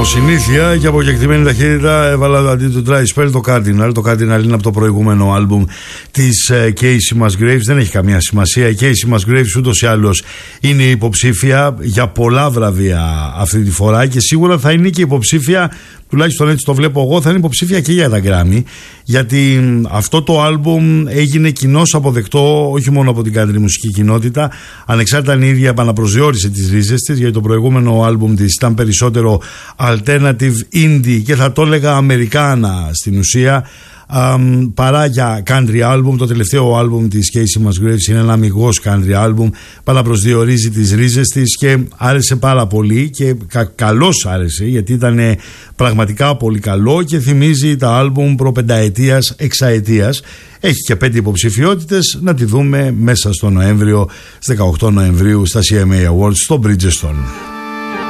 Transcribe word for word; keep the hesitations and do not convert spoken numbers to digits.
Όπως συνήθεια και από κεκτημένη ταχύτητα έβαλα αντί του Dry Spell το Cardinal. Το Cardinal είναι από το προηγούμενο άλμπουμ της Casey Musgraves. Δεν έχει καμία σημασία. Η Casey Musgraves ούτως ή άλλως είναι υποψήφια για πολλά βραβεία αυτή τη φορά και σίγουρα θα είναι και υποψήφια, τουλάχιστον έτσι το βλέπω εγώ, θα είναι υποψήφια και για τα Grammy, γιατί αυτό το άλμπουμ έγινε κοινώς αποδεκτό όχι μόνο από την country μουσική κοινότητα, ανεξάρτητα αν η ίδια επαναπροσδιορίσε τις ρίζες της, γιατί το προηγούμενο άλμπουμ της ήταν περισσότερο alternative indie και θα το έλεγα αμερικάνα στην ουσία, Um, παρά για country album. Το τελευταίο album της Casey Musgraves είναι ένα αμιγώς country album, παραπροσδιορίζει τις ρίζες της και άρεσε πάρα πολύ και κα- καλώς άρεσε, γιατί ήταν πραγματικά πολύ καλό και θυμίζει τα album προπενταετίας, εξαετίας. Έχει και πέντε υποψηφιότητες, να τη δούμε μέσα στο Νοέμβριο, στις δεκαοκτώ Νοεμβρίου στα σι εμ έι Awards στο Bridgestone.